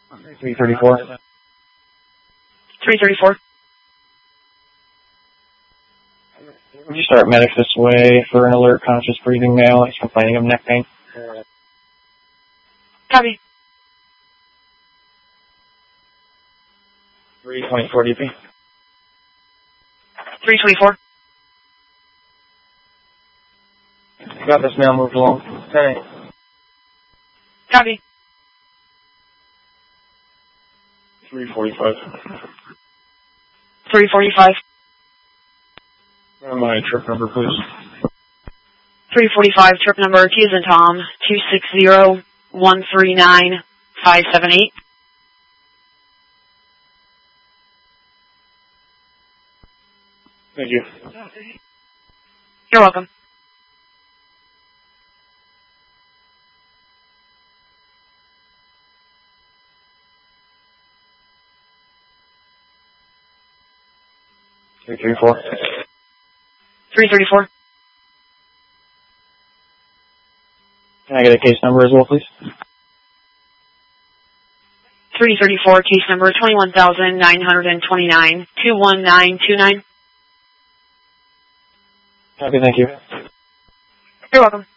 334. 334. Would you start medic this way for an alert conscious breathing male? He's complaining of neck pain. Copy. 324 DP. 324. Got this male moved along. 10-8. Copy. 345. 345. My trip number, please. 345, trip number T as in Tom, 260-139-578. Thank you. You're welcome. Three, 334. 334. Can I get a case number as well, please? 334, case number 21,929, 21929. Okay, thank you. You're welcome.